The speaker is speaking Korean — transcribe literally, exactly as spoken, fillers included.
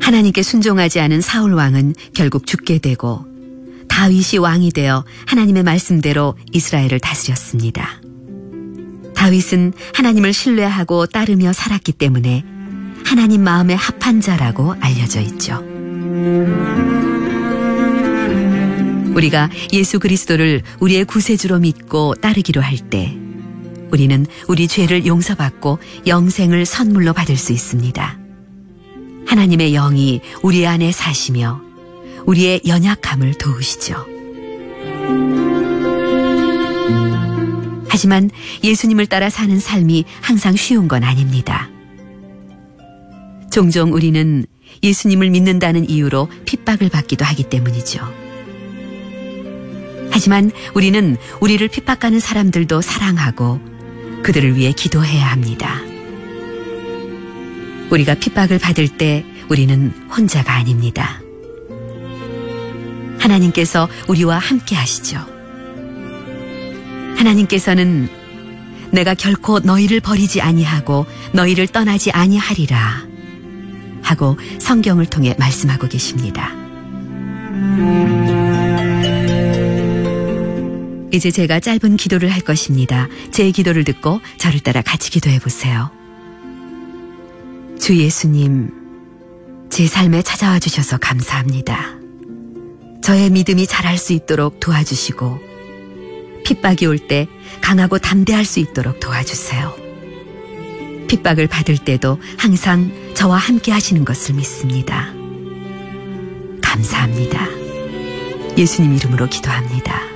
하나님께 순종하지 않은 사울 왕은 결국 죽게 되고 다윗이 왕이 되어 하나님의 말씀대로 이스라엘을 다스렸습니다. 다윗은 하나님을 신뢰하고 따르며 살았기 때문에 하나님 마음에 합한 자라고 알려져 있죠. 우리가 예수 그리스도를 우리의 구세주로 믿고 따르기로 할 때 우리는 우리 죄를 용서받고 영생을 선물로 받을 수 있습니다. 하나님의 영이 우리 안에 사시며 우리의 연약함을 도우시죠. 하지만 예수님을 따라 사는 삶이 항상 쉬운 건 아닙니다. 종종 우리는 예수님을 믿는다는 이유로 핍박을 받기도 하기 때문이죠. 하지만 우리는 우리를 핍박하는 사람들도 사랑하고 그들을 위해 기도해야 합니다. 우리가 핍박을 받을 때 우리는 혼자가 아닙니다. 하나님께서 우리와 함께 하시죠. 하나님께서는 내가 결코 너희를 버리지 아니하고 너희를 떠나지 아니하리라 하고 성경을 통해 말씀하고 계십니다. 이제 제가 짧은 기도를 할 것입니다. 제 기도를 듣고 저를 따라 같이 기도해 보세요. 주 예수님, 제 삶에 찾아와 주셔서 감사합니다. 저의 믿음이 자랄 수 있도록 도와주시고 핍박이 올 때 강하고 담대할 수 있도록 도와주세요. 핍박을 받을 때도 항상 저와 함께 하시는 것을 믿습니다. 감사합니다. 예수님 이름으로 기도합니다.